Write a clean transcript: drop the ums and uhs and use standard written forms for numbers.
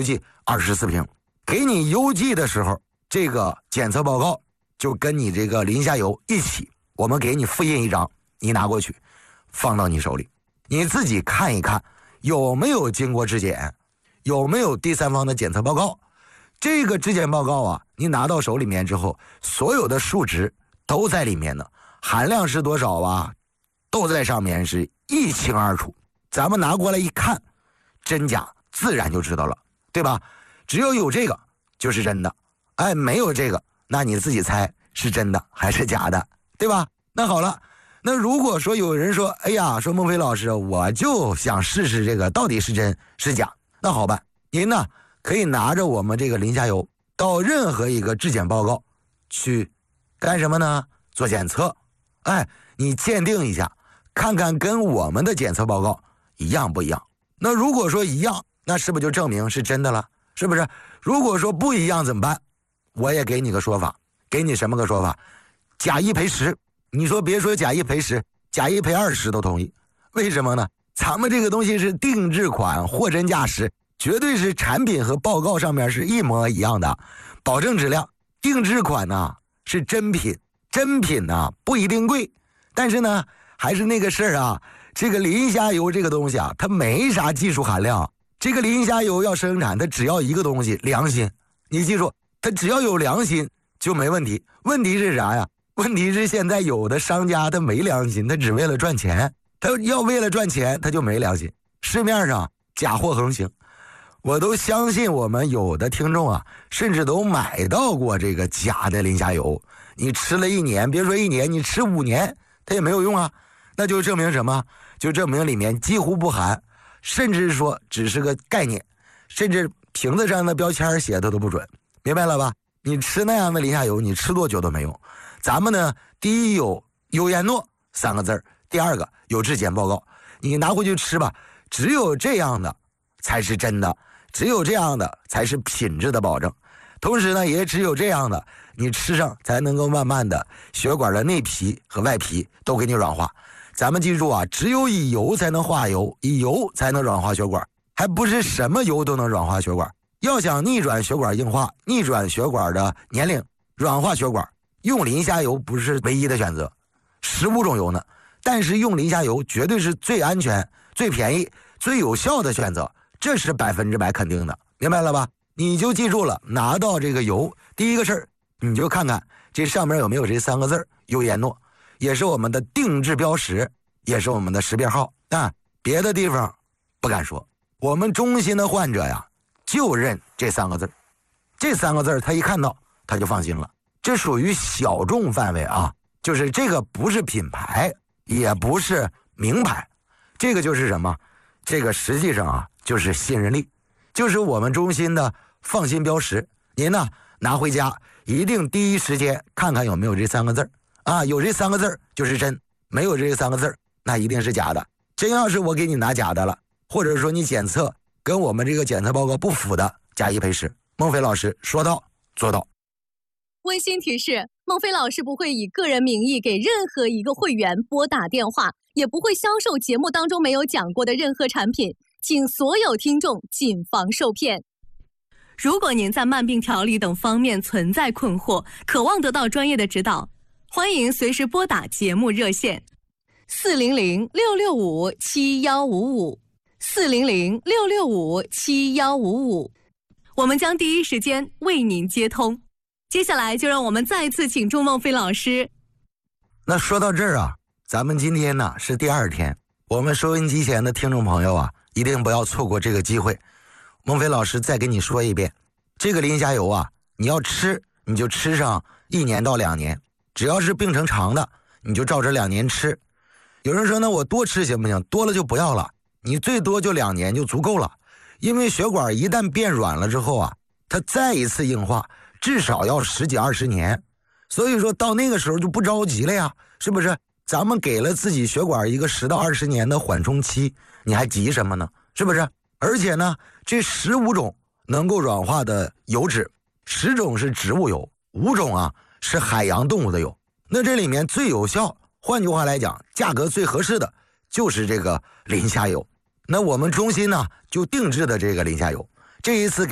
邮寄24瓶。给你邮寄的时候，这个检测报告就跟你这个磷虾油一起，我们给你复印一张，你拿过去放到你手里，你自己看一看有没有经过质检，有没有第三方的检测报告。这个质检报告啊，你拿到手里面之后，所有的数值都在里面呢，含量是多少啊，都在上面是一清二楚。咱们拿过来一看，真假自然就知道了，对吧？只要有这个就是真的，哎，没有这个，那你自己猜是真的还是假的，对吧？那好了，那如果说有人说，哎呀，说孟非老师，我就想试试这个到底是真是假，那好办，您呢可以拿着我们这个磷虾油到任何一个质检报告去干什么呢？做检测，哎，你鉴定一下，看看跟我们的检测报告一样不一样。那如果说一样，那是不是就证明是真的了？是不是？如果说不一样怎么办？我也给你个说法，给你什么个说法？假一赔十。你说别说假一赔十，假一赔20都同意。为什么呢？咱们这个东西是定制款，货真价实，绝对是产品和报告上面是一模一样的，保证质量。定制款呢是真品，真品呢不一定贵，但是呢还是那个事儿啊，这个磷虾油这个东西啊，它没啥技术含量。这个磷虾油要生产，它只要一个东西，良心。你记住，它只要有良心就没问题。问题是啥呀？问题是现在有的商家他没良心，他只为了赚钱，他要为了赚钱他就没良心。市面上假货横行，我都相信我们有的听众啊，甚至都买到过这个假的磷虾油。你吃了1年，别说1年，你吃5年它也没有用啊。那就证明什么？就证明里面几乎不含，甚至说只是个概念，甚至瓶子上的标签写的都不准，明白了吧？你吃那样的磷虾油，你吃多久都没用。咱们呢，第一有优颜诺3个字，第二个有质检报告，你拿回去吃吧。只有这样的才是真的，只有这样的才是品质的保证。同时呢，也只有这样的，你吃上才能够慢慢的血管的内皮和外皮都给你软化。咱们记住啊，只有以油才能化油，以油才能软化血管，还不是什么油都能软化血管。要想逆转血管硬化，逆转血管的年龄，软化血管，用磷虾油不是唯一的选择，15种油呢，但是用磷虾油绝对是最安全、最便宜、最有效的选择，这是100%肯定的，明白了吧？你就记住了，拿到这个油，第一个事儿，你就看看这上面有没有这3个字优颜诺，也是我们的定制标识，也是我们的识别号啊。别的地方不敢说，我们中心的患者呀，就认这3个字，这3个字他一看到他就放心了。这属于小众范围啊，就是这个不是品牌，也不是名牌，这个就是什么？这个实际上啊，就是信任力，就是我们中心的放心标识。您呢拿回家，一定第一时间看看有没有这3个字啊，有这3个字就是真，没有这3个字那一定是假的。真要是我给你拿假的了，或者说你检测跟我们这个检测报告不符的，假一赔十。孟非老师说到做到。 温馨提示：孟非老师不会以个人名义给任何一个会员拨打电话，也不会销售节目当中没有讲过的任何产品，请所有听众谨防受骗。如果您在慢病调理等方面存在困惑，渴望得到专业的指导，欢迎随时拨打节目热线400-665-7155，400-665-7155，我们将第一时间为您接通。接下来就让我们再次请出孟非老师。 那说到这儿啊，咱们今天呢是第2天，我们收音机前的听众朋友啊，一定不要错过这个机会。孟非老师再给你说一遍，这个磷虾油啊，你要吃你就吃上1年到2年，只要是病程长的，你就照着2年吃。有人说呢，我多吃行不行？多了就不要了，你最多就2年就足够了。因为血管一旦变软了之后啊，它再一次硬化至少要10几20年，所以说到那个时候就不着急了呀，是不是？咱们给了自己血管一个10到20年的缓冲期，你还急什么呢？是不是？而且呢，这15种能够软化的油脂，10种是植物油，5种啊是海洋动物的油。那这里面最有效，换句话来讲，价格最合适的就是这个磷虾油。那我们中心呢就定制的这个磷虾油，这一次